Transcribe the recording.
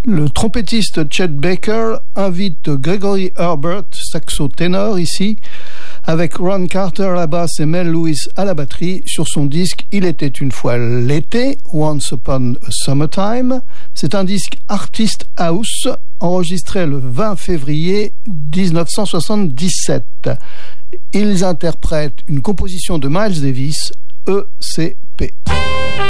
Le trompettiste Chet Baker invite Gregory Herbert, saxo ténor ici, avec Ron Carter à la basse et Mel Lewis à la batterie sur son disque Il était une fois l'été, Once Upon a Summertime. C'est un disque Artist House enregistré le 20 février 1977. Ils interprètent une composition de Miles Davis, ECP.